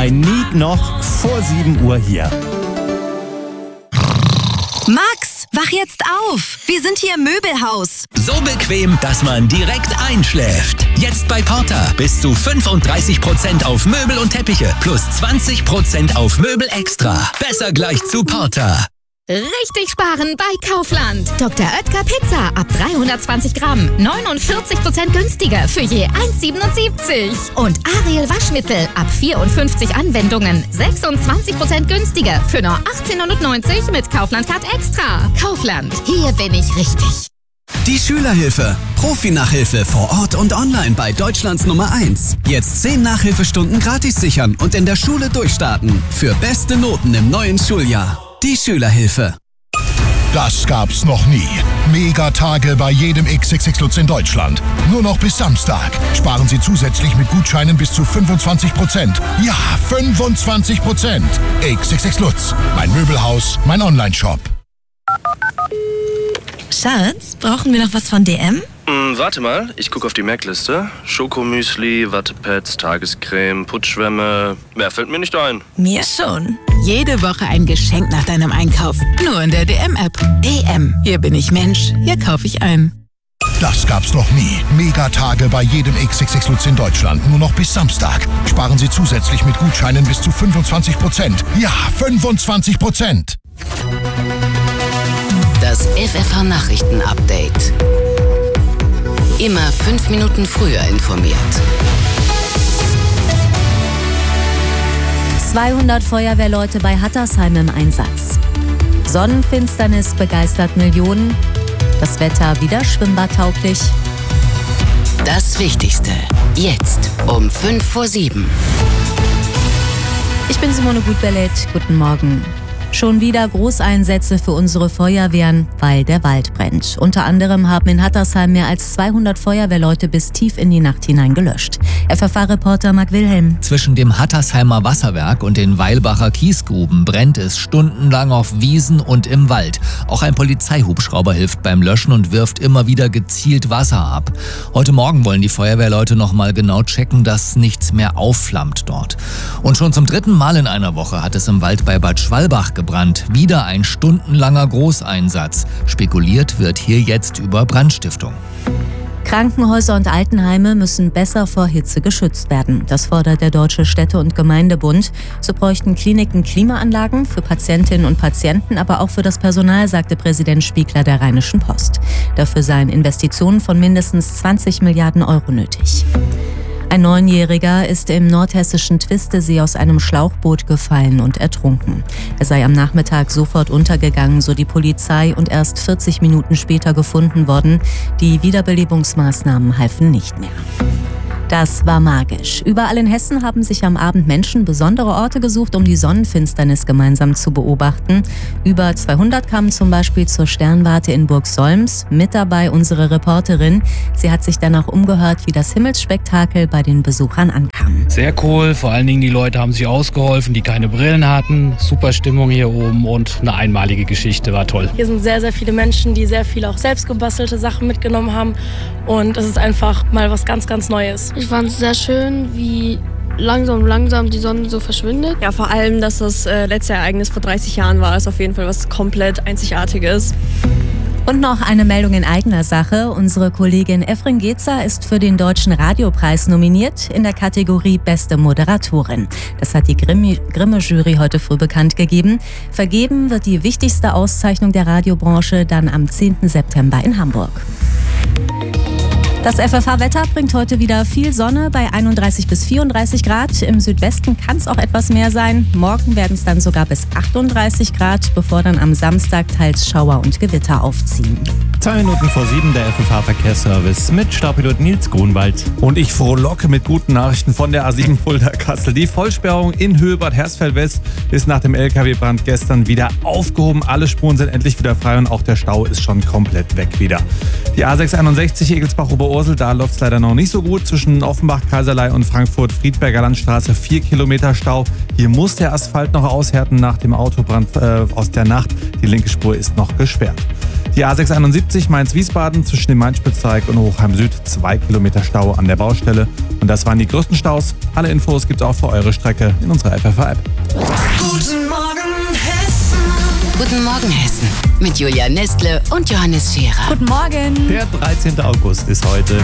ein Need noch vor 7 Uhr hier. Max, wach jetzt auf! Wir sind hier im Möbelhaus. So bequem, dass man direkt einschläft. Jetzt bei Porter bis zu 35% auf Möbel und Teppiche plus 20% auf Möbel extra. Besser gleich zu Porter. Richtig sparen bei Kaufland. Dr. Oetker Pizza ab 320 Gramm. 49% günstiger für je 1,77. Und Ariel Waschmittel ab 54 Anwendungen. 26% günstiger für nur 18,90 mit Kaufland-Card Extra. Kaufland, hier bin ich richtig. Die Schülerhilfe. Profi-Nachhilfe vor Ort und online bei Deutschlands Nummer 1. Jetzt 10 Nachhilfestunden gratis sichern und in der Schule durchstarten. Für beste Noten im neuen Schuljahr. Die Schülerhilfe. Das gab's noch nie. Megatage bei jedem XXX Lutz in Deutschland. Nur noch bis Samstag. Sparen Sie zusätzlich mit Gutscheinen bis zu 25%. Ja, 25%. XXX Lutz. Mein Möbelhaus, mein Onlineshop. Schatz, brauchen wir noch was von DM? Warte mal, ich gucke auf die Merkliste. Schokomüsli, Wattepads, Tagescreme, Putzschwämme. Mehr fällt mir nicht ein. Mir schon. Jede Woche ein Geschenk nach deinem Einkauf. Nur in der DM-App. DM. Hier bin ich Mensch. Hier kaufe ich ein. Das gab's noch nie. Megatage bei jedem XXX Lutz in Deutschland. Nur noch bis Samstag. Sparen Sie zusätzlich mit Gutscheinen bis zu 25%. Ja, 25%. Das FFH-Nachrichten-Update. Immer 5 Minuten früher informiert. 200 Feuerwehrleute bei Hattersheim im Einsatz. Sonnenfinsternis begeistert Millionen. Das Wetter wieder schwimmbadtauglich. Das Wichtigste. Jetzt um 5 vor 7. Ich bin Simone Gutbellet. Guten Morgen. Schon wieder Großeinsätze für unsere Feuerwehren, weil der Wald brennt. Unter anderem haben in Hattersheim mehr als 200 Feuerwehrleute bis tief in die Nacht hinein gelöscht. FFH-Reporter Marc Wilhelm. Zwischen dem Hattersheimer Wasserwerk und den Weilbacher Kiesgruben brennt es stundenlang auf Wiesen und im Wald. Auch ein Polizeihubschrauber hilft beim Löschen und wirft immer wieder gezielt Wasser ab. Heute Morgen wollen die Feuerwehrleute noch mal genau checken, dass nichts mehr aufflammt dort. Und schon zum 3. Mal in einer Woche hat es im Wald bei Bad Schwalbach gebrannt. Wieder ein stundenlanger Großeinsatz. Spekuliert wird hier jetzt über Brandstiftung. Krankenhäuser und Altenheime müssen besser vor Hitze geschützt werden. Das fordert der Deutsche Städte- und Gemeindebund. So bräuchten Kliniken Klimaanlagen für Patientinnen und Patienten, aber auch für das Personal, sagte Präsident Spiegler der Rheinischen Post. Dafür seien Investitionen von mindestens 20 Milliarden Euro nötig. Ein 9-Jähriger ist im nordhessischen Twistesee aus einem Schlauchboot gefallen und ertrunken. Er sei am Nachmittag sofort untergegangen, so die Polizei, und erst 40 Minuten später gefunden worden. Die Wiederbelebungsmaßnahmen halfen nicht mehr. Das war magisch. Überall in Hessen haben sich am Abend Menschen besondere Orte gesucht, um die Sonnenfinsternis gemeinsam zu beobachten. Über 200 kamen zum Beispiel zur Sternwarte in Burgsolms. Mit dabei unsere Reporterin. Sie hat sich danach umgehört, wie das Himmelsspektakel bei den Besuchern ankam. Sehr cool, vor allen Dingen die Leute haben sich ausgeholfen, die keine Brillen hatten. Super Stimmung hier oben und eine einmalige Geschichte, war toll. Hier sind sehr, sehr viele Menschen, die sehr viele auch selbst gebastelte Sachen mitgenommen haben. Und es ist einfach mal was ganz, ganz Neues. Ich fand es sehr schön, wie langsam die Sonne so verschwindet. Ja, vor allem, dass das letzte Ereignis vor 30 Jahren war, ist auf jeden Fall was komplett Einzigartiges. Und noch eine Meldung in eigener Sache. Unsere Kollegin Efren Gezer ist für den Deutschen Radiopreis nominiert in der Kategorie Beste Moderatorin. Das hat die Grimme-Jury heute früh bekannt gegeben. Vergeben wird die wichtigste Auszeichnung der Radiobranche dann am 10. September in Hamburg. Das FFH-Wetter bringt heute wieder viel Sonne bei 31 bis 34 Grad. Im Südwesten kann es auch etwas mehr sein. Morgen werden es dann sogar bis 38 Grad, bevor dann am Samstag teils Schauer und Gewitter aufziehen. 2 Minuten vor 7 der FFH-Verkehrsservice mit Staubpilot Nils Grunwald. Und ich frohlocke mit guten Nachrichten von der A7 Fulda-Kassel. Die Vollsperrung in Höhe Bad Hersfeld-West ist nach dem LKW-Brand gestern wieder aufgehoben. Alle Spuren sind endlich wieder frei und auch der Stau ist schon komplett weg wieder. Die A661 Egelsbach-Oberursel, da läuft es leider noch nicht so gut. Zwischen Offenbach, Kaiserlei und Frankfurt-Friedberger Landstraße 4 Kilometer Stau. Hier muss der Asphalt noch aushärten nach dem Autobrand aus der Nacht. Die linke Spur ist noch gesperrt. Die A671 Mainz-Wiesbaden zwischen dem Main-Spitzteig und Hochheim Süd 2 Kilometer Stau an der Baustelle. Und das waren die größten Staus. Alle Infos gibt's auch für eure Strecke in unserer FFH-App. Guten Morgen, Hessen. Guten Morgen, Hessen. Mit Julia Nestle und Johannes Scherer. Guten Morgen. Der 13. August ist heute.